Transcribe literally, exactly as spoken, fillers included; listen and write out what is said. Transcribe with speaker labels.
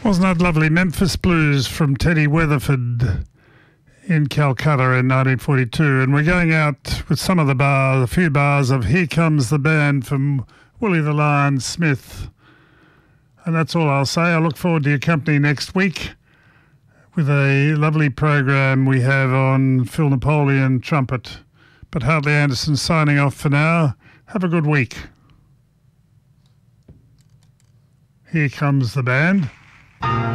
Speaker 1: Wasn't that lovely? Memphis Blues from Teddy Weatherford in Calcutta in nineteen forty-two. And we're going out with some of the bars, a few bars of Here Comes the Band from Willie the Lion Smith. And that's all I'll say. I look forward to your company next week with a lovely program we have on Phil Napoleon trumpet. But Hartley Anderson signing off for now. Have a good week. Here comes the band.